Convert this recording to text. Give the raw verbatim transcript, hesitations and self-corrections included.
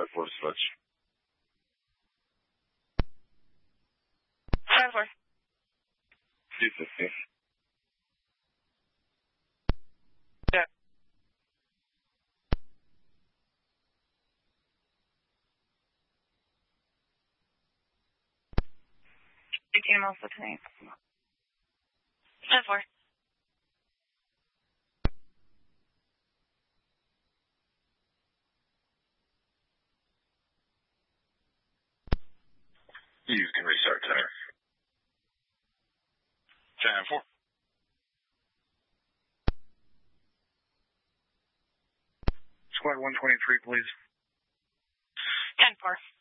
five four switch. five four. two fifty. Yeah. eighteen also tonight. five four. You can restart timer. ten four. Squad one twenty-three, please. ten four.